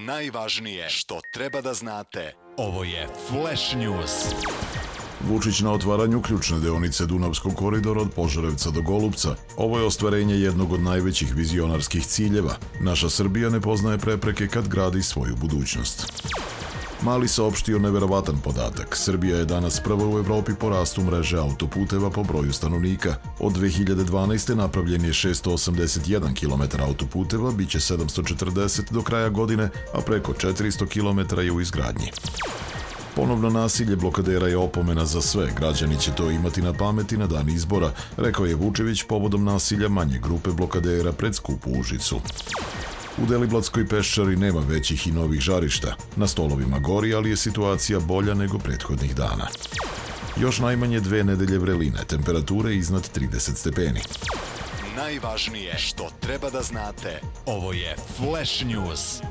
Najvažnije što treba da znate. Ovo je Flash News. Vučić na otvaranju ključne deonice Dunavskog koridora od Požarevca do Golupca. Ovo je ostvarenje jednog od najvećih vizionarskih ciljeva. Naša Srbija ne poznaje prepreke kad gradi svoju budućnost. Mali saopštio neverovatan podatak. Srbija je danas prva u Evropi po rastu mreže autoputeva po broju stanovnika. Od 2012. napravljen je 681 km autoputeva, bit će 740 do kraja godine, a preko 400 km je u izgradnji. Ponovno nasilje blokadera je opomena za sve, građani će to imati na pameti na dan izbora, rekao je Vučević povodom nasilja manje grupe blokadera pred skup u Užicu. U Deliblatskoj peščari nema većih i novih žarišta. Na stolovima gori, ali je situacija bolja nego prethodnih dana. Još najmanje 2 nedelje vreline, temperature iznad 30 stepeni. Najvažnije što treba da znate. Ovo je Flash News.